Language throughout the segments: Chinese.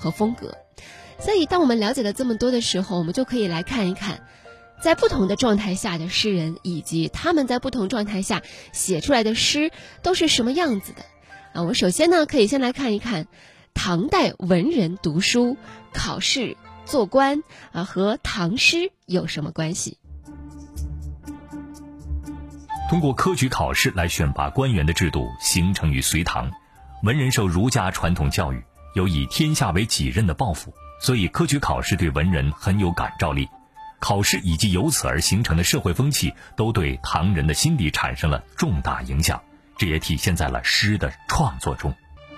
和风格。所以当我们了解了这么多的时候，我们就可以来看一看在不同的状态下的诗人，以及他们在不同状态下写出来的诗都是什么样子的。我们首先呢可以先来看一看唐代文人读书、考试、做官和唐诗有什么关系。 通过科举考试来选拔官员的制度形成于隋唐，文人受儒家传统教育，有以天下为己任的抱负，所以科举考试对文人很有感召力。考试以及由此而形成的社会风气都对唐人的心理产生了重大影响，这也体现在了诗的创作中。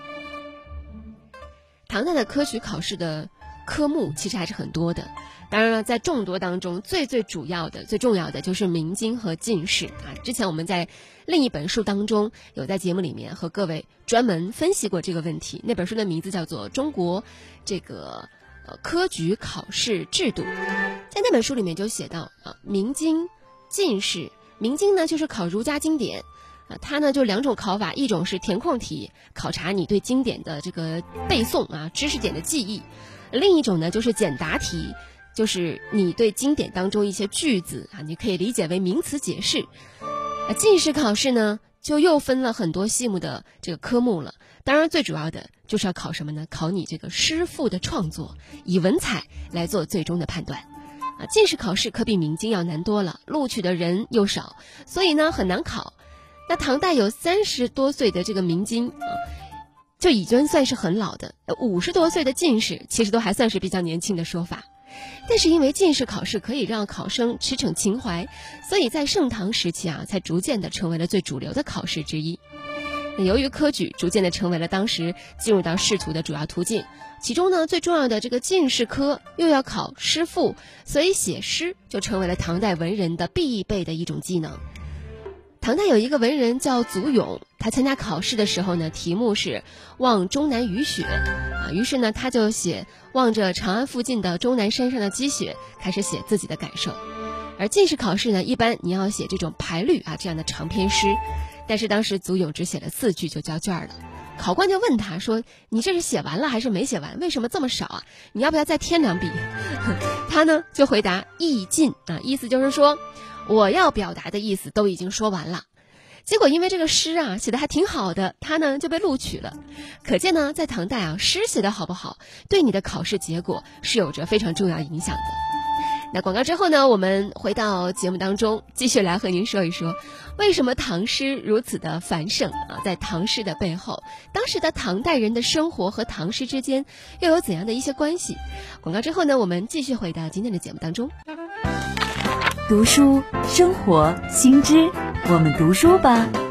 唐代的科举考试的科目其实还是很多的，当然了，在众多当中最主要的最重要的就是明经和进士之前我们在另一本书当中有在节目里面和各位专门分析过这个问题，那本书的名字叫做《中国科举考试制度》。在那本书里面就写到明经、进士。明经呢就是考儒家经典它呢就两种考法，一种是填空题，考察你对经典的这个背诵知识点的记忆；另一种呢就是简答题，就是你对经典当中一些句子你可以理解为名词解释。进士考试呢就又分了很多细目的这个科目了，当然最主要的就是要考什么呢？考你这个诗赋的创作，以文采来做最终的判断。进士考试可比明经要难多了，录取的人又少，所以呢很难考。那唐代有30多岁的这个明经就已经算是很老的，50多岁的进士其实都还算是比较年轻的说法。但是因为进士考试可以让考生驰骋情怀，所以在盛唐时期才逐渐的成为了最主流的考试之一。由于科举逐渐的成为了当时进入到仕途的主要途径，其中呢最重要的这个进士科又要考诗赋，所以写诗就成为了唐代文人的必备的一种技能。唐代有一个文人叫祖咏，他参加考试的时候呢，题目是望终南雨雪于是呢他就写望着长安附近的终南山上的积雪，开始写自己的感受。而进士考试呢，一般你要写这种排律这样的长篇诗，但是当时祖咏只写了4句就交卷了。考官就问他说，你这是写完了还是没写完？为什么这么少你要不要再添2笔？他呢就回答意尽意思就是说我要表达的意思都已经说完了。结果因为这个诗写得还挺好的，他呢就被录取了。可见呢，在唐代诗写得好不好，对你的考试结果是有着非常重要影响的。那广告之后呢，我们回到节目当中，继续来和您说一说，为什么唐诗如此的繁盛在唐诗的背后，当时的唐代人的生活和唐诗之间又有怎样的一些关系？广告之后呢，我们继续回到今天的节目当中。 读书生活新知，我们读书吧。